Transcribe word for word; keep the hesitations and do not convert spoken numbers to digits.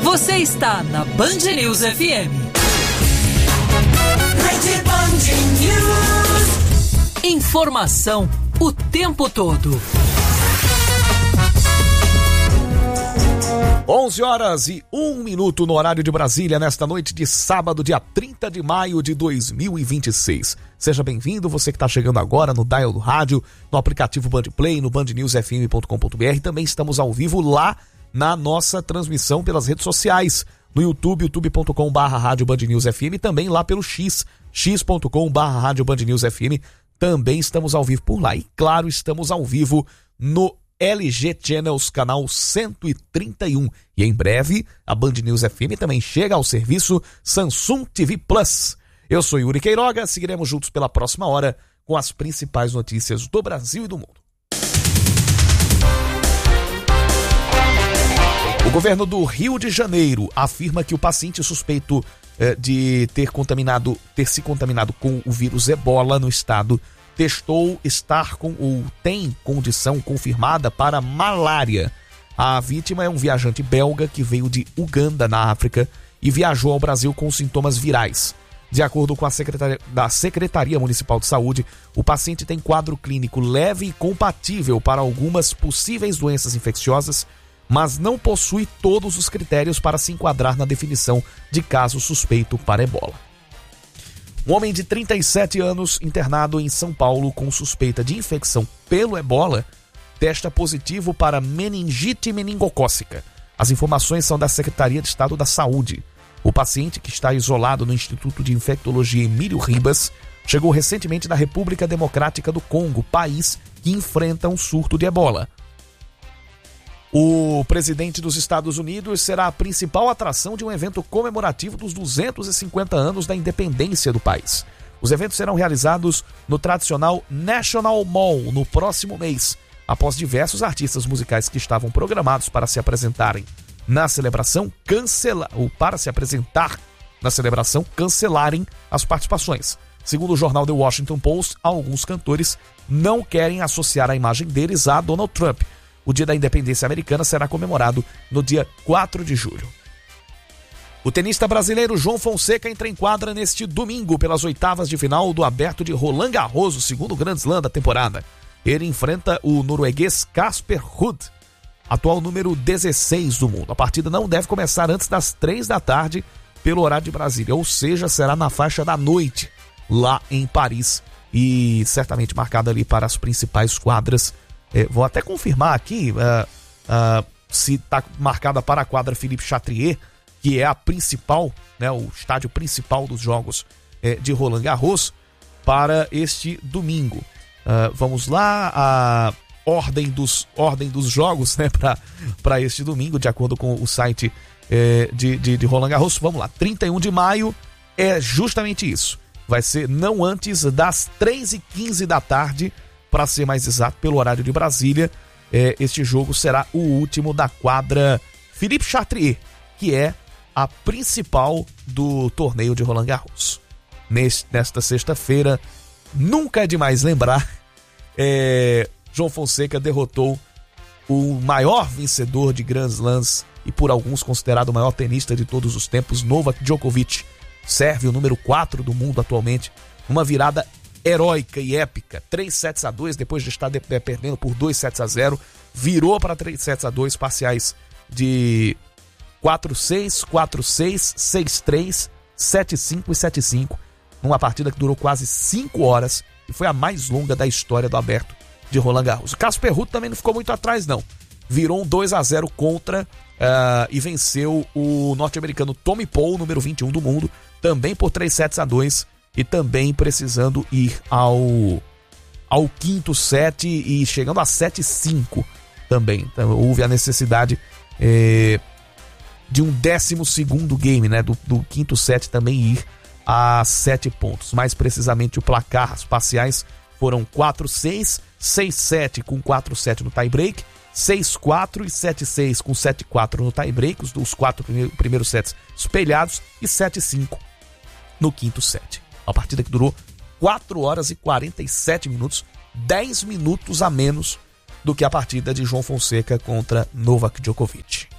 Você está na Band News F M. Rede Band News. Informação o tempo todo. onze horas e um minuto no horário de Brasília, nesta noite de sábado, dia trinta de maio de dois mil e vinte e seis. Seja bem-vindo, você que está chegando agora no dial do rádio, no aplicativo Band Play, no band news f m ponto com ponto b r. Também estamos ao vivo lá na nossa transmissão pelas redes sociais, no YouTube, youtube ponto com barra rádio Band News F M, e também lá pelo X, x ponto com barra rádio Band News F M. Também estamos ao vivo por lá. E claro, estamos ao vivo no L G Channels, canal cento e trinta e um. E em breve, a Band News F M também chega ao serviço Samsung T V Plus. Eu sou Yuri Queiroga, seguiremos juntos pela próxima hora com as principais notícias do Brasil e do mundo. O governo do Rio de Janeiro afirma que o paciente suspeito eh, de ter contaminado, ter se contaminado com o vírus Ebola no estado testou estar com ou tem condição confirmada para malária. A vítima é um viajante belga que veio de Uganda, na África, e viajou ao Brasil com sintomas virais. De acordo com a Secretaria, da Secretaria Municipal de Saúde, o paciente tem quadro clínico leve e compatível para algumas possíveis doenças infecciosas, mas não possui todos os critérios para se enquadrar na definição de caso suspeito para Ebola. Um homem de trinta e sete anos internado em São Paulo com suspeita de infecção pelo Ebola testa positivo para meningite meningocócica. As informações são da Secretaria de Estado da Saúde. O paciente, que está isolado no Instituto de Infectologia Emílio Ribas, chegou recentemente da República Democrática do Congo, país que enfrenta um surto de Ebola. O presidente dos Estados Unidos será a principal atração de um evento comemorativo dos duzentos e cinquenta anos da independência do país. Os eventos serão realizados no tradicional National Mall no próximo mês, após diversos artistas musicais que estavam programados para se apresentarem na celebração cancelar ou para se apresentar na celebração cancelarem as participações. Segundo o jornal The Washington Post, alguns cantores não querem associar a imagem deles a Donald Trump. O Dia da Independência Americana será comemorado no dia quatro de julho. O tenista brasileiro João Fonseca entra em quadra neste domingo pelas oitavas de final do Aberto de Roland Garros, o segundo Grand Slam da temporada. Ele enfrenta o norueguês Casper Ruud, atual número dezesseis do mundo. A partida não deve começar antes das três da tarde pelo horário de Brasília, ou seja, será na faixa da noite lá em Paris e certamente marcada ali para as principais quadras. É, vou até confirmar aqui uh, uh, se está marcada para a quadra Philippe Chatrier, que é a principal, né, o estádio principal dos jogos é, de Roland Garros, para este domingo. Uh, vamos lá, a ordem dos, ordem dos jogos, né, para este domingo, de acordo com o site é, de, de, de Roland Garros. Vamos lá, trinta e um de maio é justamente isso. Vai ser não antes das três e quinze da tarde, para ser mais exato, pelo horário de Brasília. É, este jogo será o último da quadra Philippe Chatrier, que é a principal do torneio de Roland Garros. Neste, nesta sexta-feira, nunca é demais lembrar, é, João Fonseca derrotou o maior vencedor de Grand Slams e por alguns considerado o maior tenista de todos os tempos, Novak Djokovic, sérvio número quatro do mundo atualmente, uma virada heróica e épica, três sets a dois, depois de estar de, de, perdendo por dois sets a zero, virou para três sets a dois, parciais de quatro seis, quatro seis, seis três, sete cinco e sete cinco, numa partida que durou quase cinco horas e foi a mais longa da história do Aberto de Roland Garros. O Casper Ruud também não ficou muito atrás não, virou um dois a zero contra uh, e venceu o norte-americano Tommy Paul, número vinte e um do mundo, também por três sets a dois, e também precisando ir ao, ao quinto set e chegando a sete cinco também. Então, houve a necessidade é, de um décimo segundo game, né, do, do quinto set também ir a sete pontos. Mais precisamente o placar, as parciais foram quatro seis, seis sete com quatro sete no tie-break, seis quatro e sete seis com sete quatro no tie-break, os, os quatro primeiros, primeiros sets espelhados, e sete cinco no quinto set. Uma partida que durou quatro horas e quarenta e sete minutos, dez minutos a menos do que a partida de João Fonseca contra Novak Djokovic.